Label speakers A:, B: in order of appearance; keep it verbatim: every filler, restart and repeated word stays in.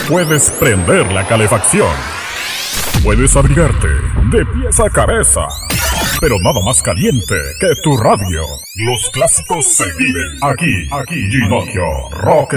A: Puedes prender la calefacción. Puedes abrigarte de pies a cabeza. Pero nada más caliente que tu radio. Los clásicos se viven aquí, aquí, Ginocchio Rock